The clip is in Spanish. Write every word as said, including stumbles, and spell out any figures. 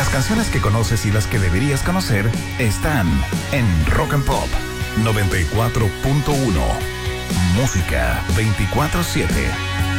canciones que conoces y las que deberías conocer están en Rock and Pop noventa y cuatro punto uno. Música veinticuatro siete.